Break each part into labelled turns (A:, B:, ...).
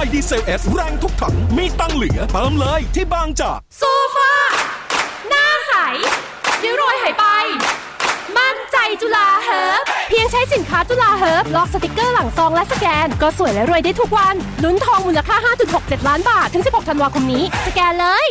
A: Hyundai Diesel S แรงทุกถังมีตังเหลือเติมเลยที่บางจาก
B: โซฟาหน้าใสริ้วรอยหายไปมั่นใจจุฬาเฮิร์บเพียงใช้สินค้าจุฬาเฮิร์บลอกสติกเกอร์หลังซองและสแกนก็สวยและรวยได้ทุกวันลุ้นทองมูลค่า 5.67 ล้านบาทถึง16ธันวาคมนี้สแกนเลย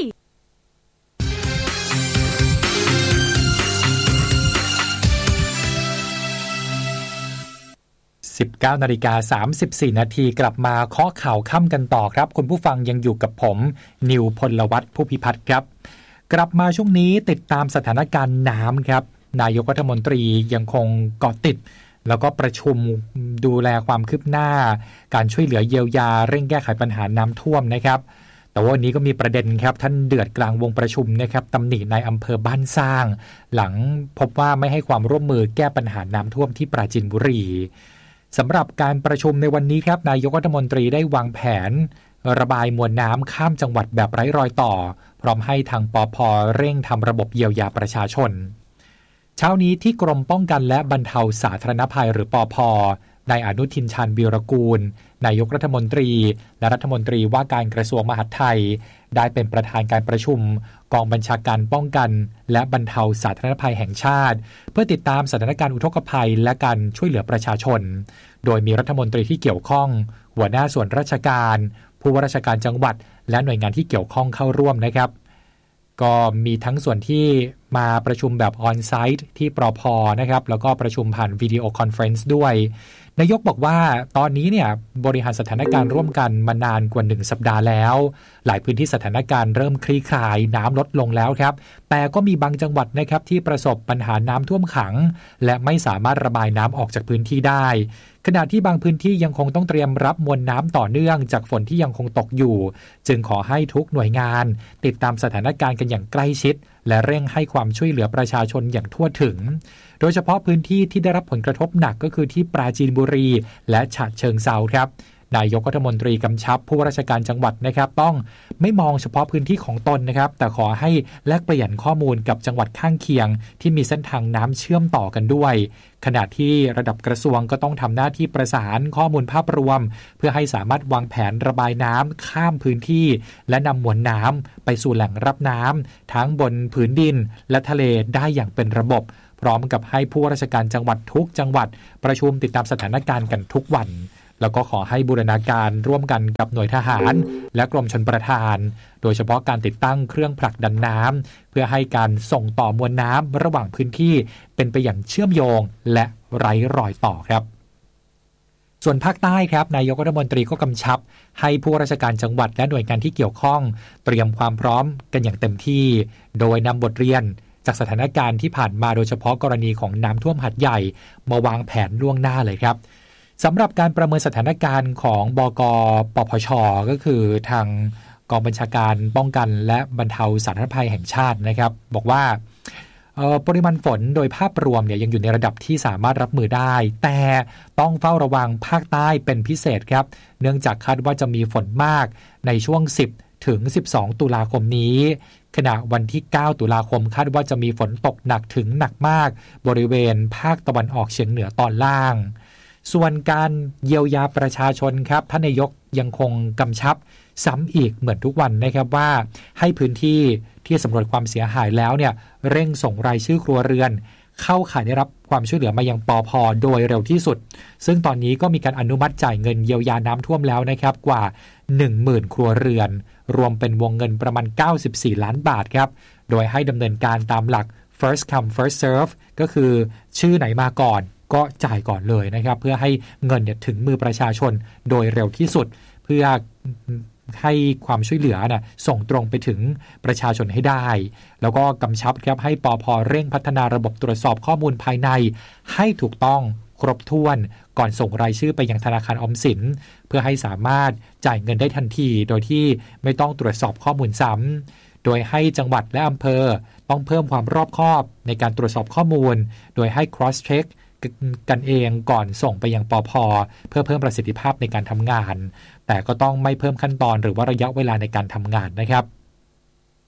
C: 19:34 นาทีกลับมาเคาะข่าวค่ำกันต่อครับคุณผู้ฟังยังอยู่กับผมนิวพลวัฒน์ผู้พิพัฒน์ครับกลับมาช่วงนี้ติดตามสถานการณ์น้ำครับนายกรัฐมนตรียังคงเกาะติดแล้วก็ประชุมดูแลความคืบหน้าการช่วยเหลือเยียวยาเร่งแก้ไขปัญหาน้ำท่วมนะครับแต่วันนี้ก็มีประเด็นครับท่านเดือดกลางวงประชุมนะครับตำหนิในอำเภอบ้านสร้างหลังพบว่าไม่ให้ความร่วมมือแก้ปัญหาน้ำท่วมที่ปราจีนบุรีสำหรับการประชุมในวันนี้ครับนายกรัฐมนตรีได้วางแผนระบายมวลน้ำข้ามจังหวัดแบบไร้รอยต่อพร้อมให้ทางปภ.เร่งทำระบบเยียวยาประชาชนเช้านี้ที่กรมป้องกันและบรรเทาสาธารณภัยหรือปภ.นายอนุทินชาญวีรกูลนายกรัฐมนตรีและรัฐมนตรีว่าการกระทรวงมหาดไทยได้เป็นประธานการประชุมกองบัญชาการป้องกันและบรรเทาสาธารณภัยแห่งชาติเพื่อติดตามสถานการณ์อุทกภัยและการช่วยเหลือประชาชนโดยมีรัฐมนตรีที่เกี่ยวข้องหัวหน้าส่วนราชการผู้ว่าราชการจังหวัดและหน่วยงานที่เกี่ยวข้องเข้าร่วมนะครับก็มีทั้งส่วนที่มาประชุมแบบออนไซต์ที่ปภ.นะครับแล้วก็ประชุมผ่านวิดีโอคอนเฟรนซ์ด้วยนายกบอกว่าตอนนี้เนี่ยบริหารสถานการณ์ร่วมกันมานานกว่า1สัปดาห์แล้วหลายพื้นที่สถานการณ์เริ่มคลี่คลายน้ำลดลงแล้วครับแต่ก็มีบางจังหวัดนะครับที่ประสบปัญหาน้ำท่วมขังและไม่สามารถระบายน้ำออกจากพื้นที่ได้ขณะที่บางพื้นที่ยังคงต้องเตรียมรับมวลน้ำต่อเนื่องจากฝนที่ยังคงตกอยู่จึงขอให้ทุกหน่วยงานติดตามสถานการณ์กันอย่างใกล้ชิดและเร่งให้ความช่วยเหลือประชาชนอย่างทั่วถึงโดยเฉพาะพื้นที่ที่ได้รับผลกระทบหนักก็คือที่ปราจีนบุรีและฉะเชิงเทราครับนายกรัฐมนตรีกำชับผู้ว่าราชการจังหวัดนะครับต้องไม่มองเฉพาะพื้นที่ของตนนะครับแต่ขอให้แลกเปลี่ยนข้อมูลกับจังหวัดข้างเคียงที่มีเส้นทางน้ำเชื่อมต่อกันด้วยขณะที่ระดับกระทรวงก็ต้องทำหน้าที่ประสานข้อมูลภาพรวมเพื่อให้สามารถวางแผนระบายน้ำข้ามพื้นที่และนำมวลน้ำไปสู่แหล่งรับน้ำทั้งบนผืนดินและทะเลได้อย่างเป็นระบบพร้อมกับให้ผู้ว่าราชการจังหวัดทุกจังหวัดประชุมติดตามสถานการณ์กันทุกวันแล้วก็ขอให้บูรณาการร่วมกันกับหน่วยทหารและกรมชลประทานโดยเฉพาะการติดตั้งเครื่องผลักดันน้ำเพื่อให้การส่งต่อมวลน้ำระหว่างพื้นที่เป็นไปอย่างเชื่อมโยงและไร้รอยต่อครับส่วนภาคใต้ครับนายกรัฐมนตรีก็กำชับให้ผู้ราชการจังหวัดและหน่วยงานที่เกี่ยวข้องเตรียมความพร้อมกันอย่างเต็มที่โดยนำบทเรียนจากสถานการณ์ที่ผ่านมาโดยเฉพาะกรณีของน้ำท่วมหาดใหญ่มาวางแผนล่วงหน้าเลยครับสำหรับการประเมินสถานการณ์ของบก.ปพช.ก็คือทางกองบัญชาการป้องกันและบรรเทาสาธารณภัยแห่งชาตินะครับบอกว่าปริมาณฝนโดยภาพรวมเนี่ยยังอยู่ในระดับที่สามารถรับมือได้แต่ต้องเฝ้าระวังภาคใต้เป็นพิเศษครับเนื่องจากคาดว่าจะมีฝนมากในช่วง10ถึง12ตุลาคมนี้ขณะวันที่9ตุลาคมคาดว่าจะมีฝนตกหนักถึงหนักมากบริเวณภาคตะวันออกเฉียงเหนือตอนล่างส่วนการเยียวยาประชาชนครับท่านนายกยังคงกำชับซ้ำอีกเหมือนทุกวันนะครับว่าให้พื้นที่ที่สำรวจความเสียหายแล้วเนี่ยเร่งส่งรายชื่อครัวเรือนเข้าข่ายได้รับความช่วยเหลือมายังปภ.โดยเร็วที่สุดซึ่งตอนนี้ก็มีการอนุมัติจ่ายเงินเยียวยาน้ำท่วมแล้วนะครับกว่า 10,000 ครัวเรือนรวมเป็นวงเงินประมาณ94ล้านบาทครับโดยให้ดำเนินการตามหลัก first come first serve ก็คือชื่อไหนมาก่อนก็จ่ายก่อนเลยนะครับเพื่อให้เงินเนี่ยถึงมือประชาชนโดยเร็วที่สุดเพื่อให้ความช่วยเหลือนะส่งตรงไปถึงประชาชนให้ได้แล้วก็กำชับครับให้ปภ.เร่งพัฒนาระบบตรวจสอบข้อมูลภายในให้ถูกต้องครบถ้วนก่อนส่งรายชื่อไปยังธนาคารออมสินเพื่อให้สามารถจ่ายเงินได้ทันทีโดยที่ไม่ต้องตรวจสอบข้อมูลซ้ำโดยให้จังหวัดและอำเภอต้องเพิ่มความรอบคอบในการตรวจสอบข้อมูลโดยให้ cross checkกันเองก่อนส่งไปยังปภ.เพื่อเพิ่มประสิทธิภาพในการทำงานแต่ก็ต้องไม่เพิ่มขั้นตอนหรือว่าระยะเวลาในการทำงานนะครับ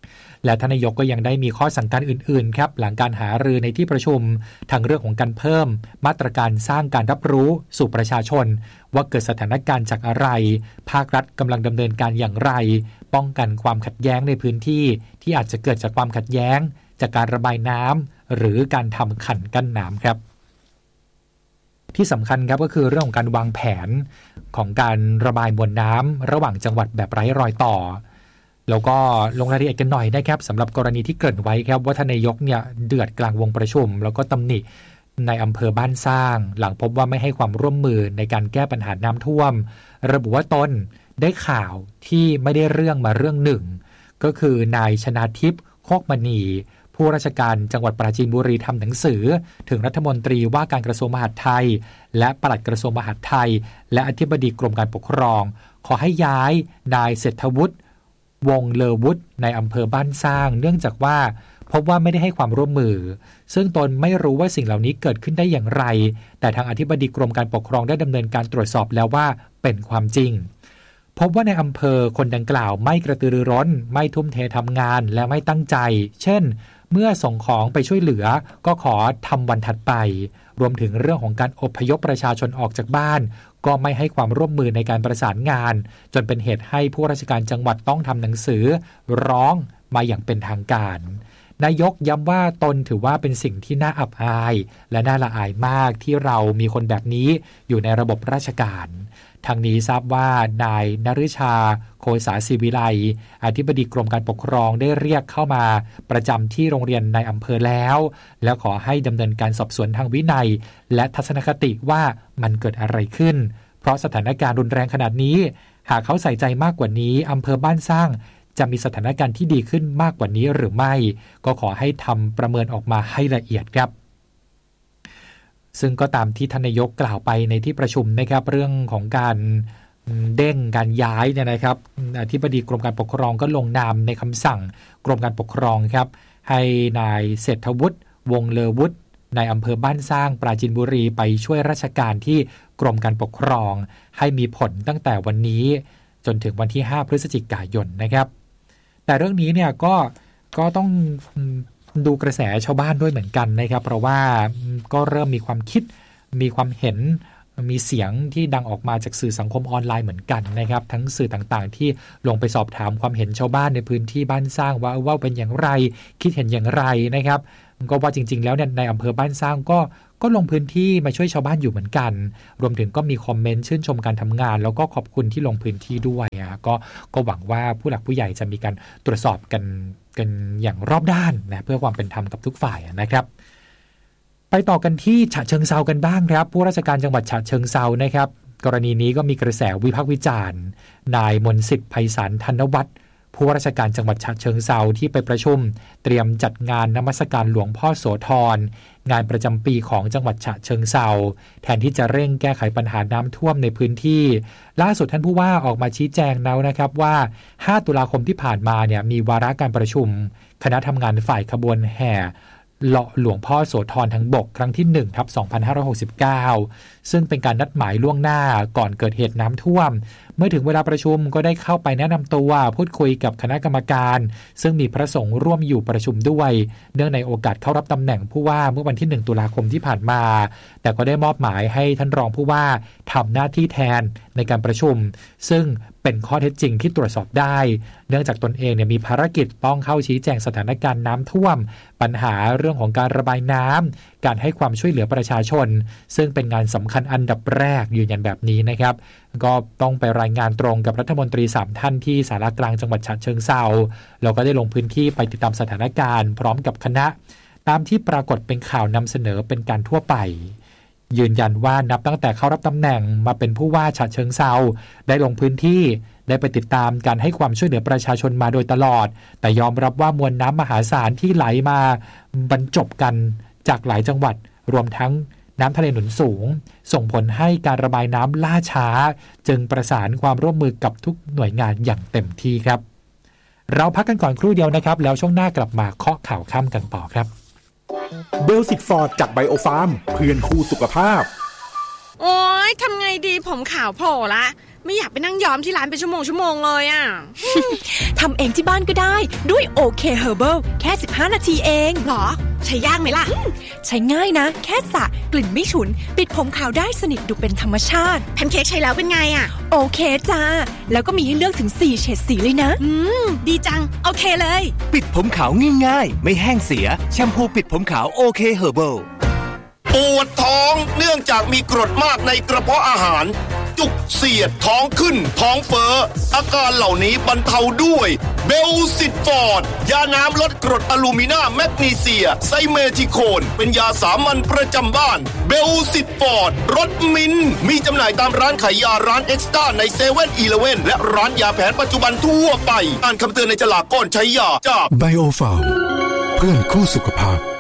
C: และท่านนายกก็ยังได้มีข้อสั่งการอื่นๆครับหลังการหารือในที่ประชุมทั้งเรื่องของการเพิ่มมาตรการสร้างการรับรู้สู่ประชาชนว่าเกิดสถานการณ์จากอะไรภาครัฐกำลังดำเนินการอย่างไรป้องกันความขัดแย้งในพื้นที่ที่อาจจะเกิดจากความขัดแย้งจากการระบายน้ำหรือการทำขันกั้นน้ำครับที่สำคัญครับก็คือเรื่องของการวางแผนของการระบายมวลน้ำระหว่างจังหวัดแบบไร้รอยต่อแล้วก็ลงรายละเอียดกันหน่อยนะครับสำหรับกรณีที่เกริ่นไว้ครับว่าท่านนายกเนี่ยเดือดกลางวงประชุมแล้วก็ตำหนิในอำเภอบ้านสร้างหลังพบว่าไม่ให้ความร่วมมือในการแก้ปัญหาน้ำท่วมระบุว่าตนได้ข่าวที่ไม่ได้เรื่องมาเรื่องหนึ่งก็คือนายชนาทิพย์โคกมณีผู้ราชการจังหวัดปราจีนบุรีทำหนังสือถึงรัฐมนตรีว่าการกระทรวงมหาดไทยและปลัดกระทรวงมหาดไทยและอธิบดีกรมการปกครองขอให้ย้ายนายเศรษฐวุฒิวงเลอวุฒิในอำเภอบ้านสร้างเนื่องจากว่าพบว่าไม่ได้ให้ความร่วมมือซึ่งตนไม่รู้ว่าสิ่งเหล่านี้เกิดขึ้นได้อย่างไรแต่ทางอธิบดีกรมการปกครองได้ดำเนินการตรวจสอบแล้วว่าเป็นความจริงพบว่าในอำเภอคนดังกล่าวไม่กระตือรือร้นไม่ทุ่มเททำงานและไม่ตั้งใจเช่นเมื่อส่งของไปช่วยเหลือก็ขอทำวันถัดไปรวมถึงเรื่องของการอพยพประชาชนออกจากบ้านก็ไม่ให้ความร่วมมือในการประสานงานจนเป็นเหตุให้ผู้ราชการจังหวัดต้องทำหนังสือร้องมาอย่างเป็นทางการนายกย้ำว่าตนถือว่าเป็นสิ่งที่น่าอับอายและน่าละอายมากที่เรามีคนแบบนี้อยู่ในระบบราชการทางนี้ทราบว่านายนฤชาโคสาศิวิไลอธิบดีกรมการปกครองได้เรียกเข้ามาประจำที่โรงเรียนในอำเภอแล้วขอให้ดำเนินการสอบสวนทางวินัยและทัศนคติว่ามันเกิดอะไรขึ้นเพราะสถานการณ์รุนแรงขนาดนี้หากเขาใส่ใจมากกว่านี้อำเภอบ้านสร้างจะมีสถานการณ์ที่ดีขึ้นมากกว่านี้หรือไม่ก็ขอให้ทำประเมินออกมาให้ละเอียดครับซึ่งก็ตามที่ท่านนายกกล่าวไปในที่ประชุมนะครับเรื่องของการเด้งการย้ายเนี่ยนะครับอธิบดีกรมการปกครองก็ลงนามในคำสั่งกรมการปกครองครับให้นายเศรษฐวุฒิวงเลอวุฒิในอำเภอบ้านสร้างปราจีนบุรีไปช่วยราชการที่กรมการปกครองให้มีผลตั้งแต่วันนี้จนถึงวันที่5พฤศจิกายนนะครับแต่เรื่องนี้เนี่ยก็ต้องดูกระแสชาวบ้านด้วยเหมือนกันนะครับเพราะว่าก็เริ่มมีความคิดมีความเห็นมีเสียงที่ดังออกมาจากสื่อสังคมออนไลน์เหมือนกันนะครับทั้งสื่อต่างๆที่ลงไปสอบถามความเห็นชาวบ้านในพื้นที่บ้านสร้างว่าเป็นอย่างไรคิดเห็นอย่างไรนะครับก็ว่าจริงๆแล้วเนี่ยในอำเภอบ้านสร้างก็ลงพื้นที่มาช่วยชาวบ้านอยู่เหมือนกันรวมถึงก็มีคอมเมนต์ชื่นชมการทำงานแล้วก็ขอบคุณที่ลงพื้นที่ด้วยก็หวังว่าผู้หลักผู้ใหญ่จะมีการตรวจสอบกันอย่างรอบด้านนะเพื่อความเป็นธรรมกับทุกฝ่ายนะครับไปต่อกันที่ฉะเชิงเทรากันบ้างครับผู้ราชการจังหวัดฉะเชิงเทรานะครับกรณีนี้ก็มีกระแสวิพากษ์วิจารณ์นายมนต์สิทธิ์ไพศาลธนวัฒน์ผู้ว่าราชการจังหวัดฉะเชิงเทราที่ไปประชุมเตรียมจัดงานนมัสการหลวงพ่อโสธรงานประจำปีของจังหวัดฉะเชิงเทราแทนที่จะเร่งแก้ไขปัญหาน้ำท่วมในพื้นที่ล่าสุดท่านผู้ว่าออกมาชี้แจงแล้วนะครับว่า5ตุลาคมที่ผ่านมาเนี่ยมีวาระการประชุมคณะทำงานฝ่ายขบวนแห่เลาะหลวงพ่อโสธรทางบกครั้งที่1/2569ซึ่งเป็นการนัดหมายล่วงหน้าก่อนเกิดเหตุน้ำท่วมเมื่อถึงเวลาประชุมก็ได้เข้าไปแนะนำตัวพูดคุยกับคณะกรรมการซึ่งมีพระสงฆ์ร่วมอยู่ประชุมด้วยเนื่องในโอกาสเข้ารับตำแหน่งผู้ว่าเมื่อวันที่1ตุลาคมที่ผ่านมาแต่ก็ได้มอบหมายให้ท่านรองผู้ว่าทำหน้าที่แทนในการประชุมซึ่งเป็นข้อเท็จจริงที่ตรวจสอบได้เนื่องจากตนเองเนี่ยมีภารกิจต้องเข้าชี้แจงสถานการณ์น้ำท่วมปัญหาเรื่องของการระบายน้ำการให้ความช่วยเหลือประชาชนซึ่งเป็นงานสำคัญอันดับแรกยืนยันแบบนี้นะครับก็ต้องไปรายงานตรงกับรัฐมนตรี3ท่านที่ศาลากลางจังหวัดฉะเชิงเทราแล้วก็ได้ลงพื้นที่ไปติดตามสถานการณ์พร้อมกับคณะตามที่ปรากฏเป็นข่าวนำเสนอเป็นการทั่วไปยืนยันว่านับตั้งแต่เข้ารับตำแหน่งมาเป็นผู้ว่าฉะเชิงเทราได้ลงพื้นที่ได้ไปติดตามการให้ความช่วยเหลือประชาชนมาโดยตลอดแต่ยอมรับว่ามวลน้ำมหาศาลที่ไหลมาบรรจบกันจากหลายจังหวัดรวมทั้งน้ำทะเลหนุนสูงส่งผลให้การระบายน้ำล่าช้าจึงประสานความร่วมมือกับทุกหน่วยงานอย่างเต็มที่ครับเราพักกันก่อนครู่เดียวนะครับแล้วช่วงหน้ากลับมาเคาะข่าวค่ำกันต่อครับ
A: เบลสิกฟอร์ดจากไบโอฟาร์มเพื่อนคู่สุขภาพ
D: โอ๊ยทำไงดีผมขาวโผล่ละไม่อยากไปนั่งย้อมที่ร้านเป็นชั่วโมงเลยอ่ะ
E: ทำเองที่บ้านก็ได้ด้วยโอเคเฮอร์เบิลแค่15นาทีเอง
D: หรอใช้ยากไหมล่ะ
E: ใช้ง่ายนะแค่สระกลิ่นไม่ฉุนปิดผมขาวได้สนิทดูเป็นธรรมชาติ
D: แพนเค้กใช้แล้วเป็นไงอ่ะ
E: โอเคจ้าแล้วก็มีให้เลือกถึง4เฉดสีเลยนะ
D: ดีจังโอเคเลย
A: ปิดผมขาวง่ายๆไม่แห้งเสียแชมพูปิดผมขาวโอเคเฮอร์เบิล
F: ปวดท้องเนื่องจากมีกรดมากในกระเพาะอาหารจุกเสียดท้องขึ้นท้องเฟ้ออาการเหล่านี้บรรเทาด้วยเบลซิตฟอร์ดยาน้ำลดกรดอลูมินาแมกนีเซียไซเมทิโคนเป็นยาสามัญประจำบ้านเบลซิตฟอร์ดรสมิ้นมีจำหน่ายตามร้านขายยาร้านเอ็กซ์ต้าในเซเว่นอีเลฟเว่นและร้านยาแผนปัจจุบันทั่วไปอ่านคำเตือนในฉลากก่อนใช้ยาจาก
G: ไบโอฟาร์มเพื่อนคู่สุขภาพ